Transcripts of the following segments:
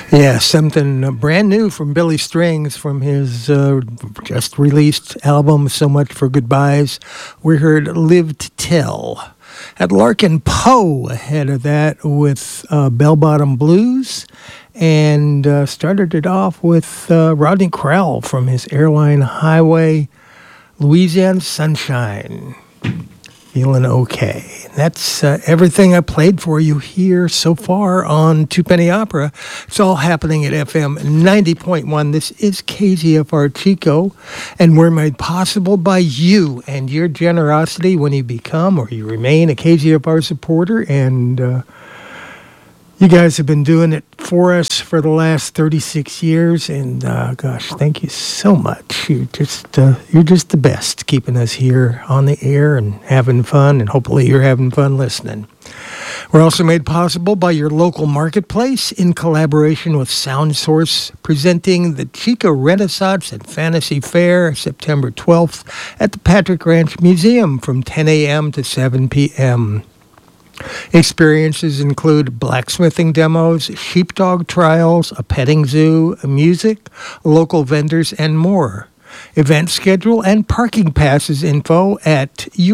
Yeah, something brand new from Billy Strings from his just released album, So Much for Goodbyes. We heard Live to Tell. Had Larkin Poe ahead of that with Bell Bottom Blues, and started it off with Rodney Crowell from his Airline Highway, Louisiana Sunshine. Feeling okay. That's everything I played for you here so far on Two Penny Opera. It's all happening at FM 90.1. This is KZFR Chico, and we're made possible by you and your generosity when you become or you remain a KZFR supporter. And you guys have been doing it for us for the last 36 years, and gosh, thank you so much. You're just the best, keeping us here on the air and having fun, and hopefully you're having fun listening. We're also made possible by your local marketplace in collaboration with SoundSource, presenting the Chico Renaissance and Fantasy Fair September 12th at the Patrick Ranch Museum from 10 a.m. to 7 p.m. Experiences include blacksmithing demos, sheepdog trials, a petting zoo, music, local vendors, and more. Event schedule and parking passes info at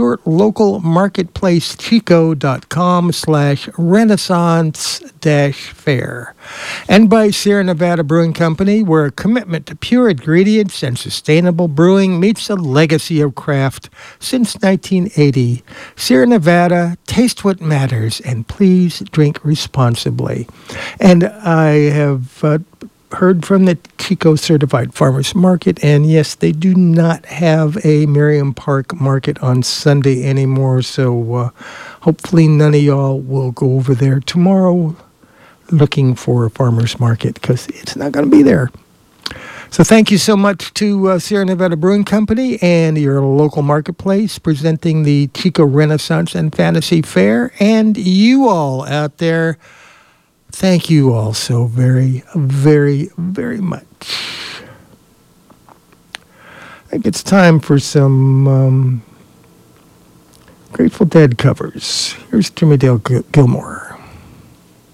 yourlocalmarketplacechico.com/renaissance-fair. And by Sierra Nevada Brewing Company, where a commitment to pure ingredients and sustainable brewing meets a legacy of craft since 1980. Sierra Nevada, taste what matters, and please drink responsibly. And I have heard from the Chico Certified Farmers Market, and yes, they do not have a Merriam Park market on Sunday anymore, so hopefully none of y'all will go over there tomorrow looking for a farmers market, because it's not going to be there. So thank you so much to Sierra Nevada Brewing Company and your local marketplace presenting the Chico Renaissance and Fantasy Fair, and you all out there. Thank you all so very, very, very much. I think it's time for some Grateful Dead covers. Here's Jimmy Dale Gilmore.